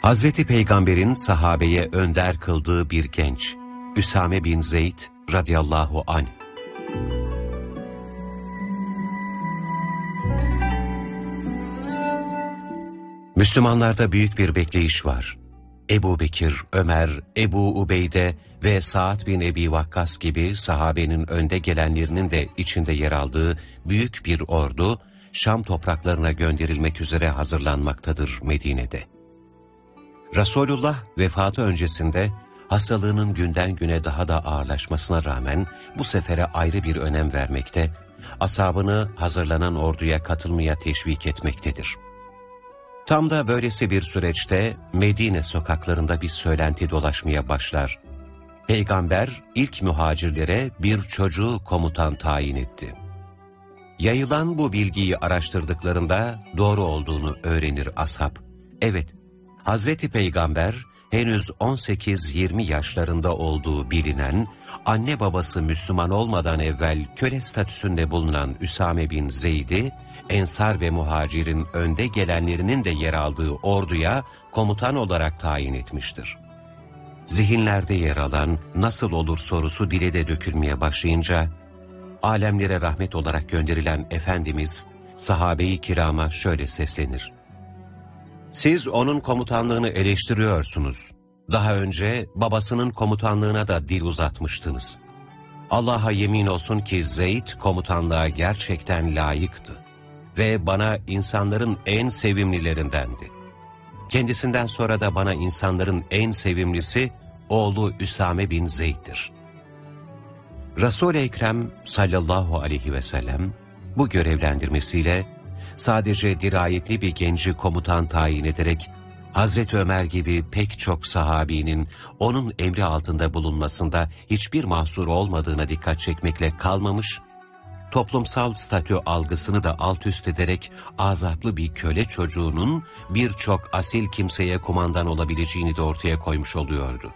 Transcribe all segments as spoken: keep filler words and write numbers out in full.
Hazreti Peygamber'in sahabeye önder kıldığı bir genç, Üsame bin Zeyd radıyallahu anh. Müslümanlarda büyük bir bekleyiş var. Ebu Bekir, Ömer, Ebu Ubeyde ve Sa'd bin Ebi Vakkas gibi sahabenin önde gelenlerinin de içinde yer aldığı büyük bir ordu, Şam topraklarına gönderilmek üzere hazırlanmaktadır Medine'de. Resulullah vefatı öncesinde hastalığının günden güne daha da ağırlaşmasına rağmen bu sefere ayrı bir önem vermekte, ashabını hazırlanan orduya katılmaya teşvik etmektedir. Tam da böylesi bir süreçte Medine sokaklarında bir söylenti dolaşmaya başlar. Peygamber ilk muhacirlere bir çocuğu komutan tayin etti. Yayılan bu bilgiyi araştırdıklarında doğru olduğunu öğrenir ashab. Evet, Hazreti Peygamber henüz on sekiz yirmi yaşlarında olduğu bilinen, anne babası Müslüman olmadan evvel köle statüsünde bulunan Üsame bin Zeyd'i, Ensar ve Muhacir'in önde gelenlerinin de yer aldığı orduya komutan olarak tayin etmiştir. Zihinlerde yer alan nasıl olur sorusu dile de dökülmeye başlayınca, alemlere rahmet olarak gönderilen Efendimiz, sahabe-i kirama şöyle seslenir: "Siz onun komutanlığını eleştiriyorsunuz. Daha önce babasının komutanlığına da dil uzatmıştınız. Allah'a yemin olsun ki Zeyd komutanlığa gerçekten layıktı ve bana insanların en sevimlilerindendi. Kendisinden sonra da bana insanların en sevimlisi oğlu Üsame bin Zeyd'dir." Resul-i Ekrem sallallahu aleyhi ve sellem bu görevlendirmesiyle sadece dirayetli bir genci komutan tayin ederek Hazreti Ömer gibi pek çok sahabinin onun emri altında bulunmasında hiçbir mahsur olmadığına dikkat çekmekle kalmamış, toplumsal statü algısını da alt üst ederek azatlı bir köle çocuğunun birçok asil kimseye kumandan olabileceğini de ortaya koymuş oluyordu.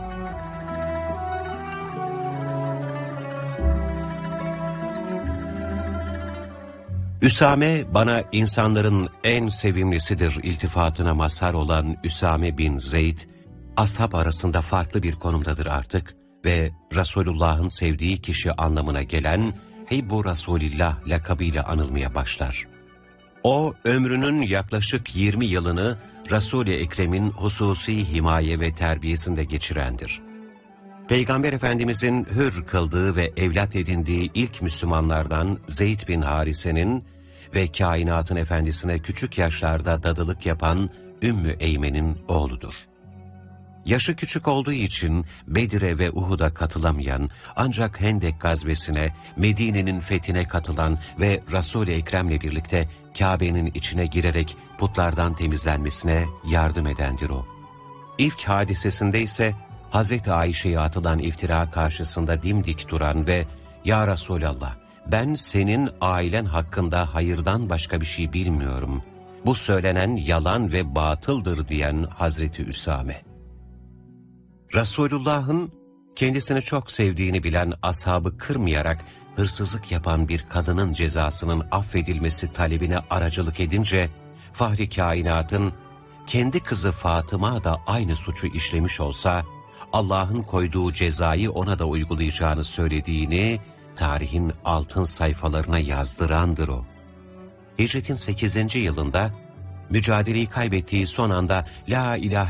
Üsame bana insanların en sevimlisidir iltifatına mazhar olan Üsame bin Zeyd, ashab arasında farklı bir konumdadır artık ve Resulullah'ın sevdiği kişi anlamına gelen Hibbu Resulillah lakabıyla anılmaya başlar. O ömrünün yaklaşık yirmi yılını Resul-i Ekrem'in hususi himaye ve terbiyesinde geçirendir. Peygamber Efendimizin hür kıldığı ve evlat edindiği ilk Müslümanlardan Zeyd bin Harise'nin ve kainatın efendisine küçük yaşlarda dadılık yapan Ümmü Eymen'in oğludur. Yaşı küçük olduğu için Bedir'e ve Uhud'a katılamayan, ancak Hendek gazvesine, Medine'nin fethine katılan ve Resul-i Ekrem'le birlikte Kabe'nin içine girerek putlardan temizlenmesine yardım edendir o. İlk hadisesinde ise Hazreti Ayşe'ye atılan iftira karşısında dimdik duran ve "Ya Resulallah, ben senin ailen hakkında hayırdan başka bir şey bilmiyorum. Bu söylenen yalan ve batıldır" diyen Hazreti Üsame. Resulullah'ın kendisini çok sevdiğini bilen ashabı kırmayarak hırsızlık yapan bir kadının cezasının affedilmesi talebine aracılık edince, Fahri Kainat'ın kendi kızı Fatıma da aynı suçu işlemiş olsa, Allah'ın koyduğu cezayı ona da uygulayacağını söylediğini tarihin altın sayfalarına yazdırandır o. Hicretin sekizinci yılında mücadeleyi kaybettiği son anda "La ilahe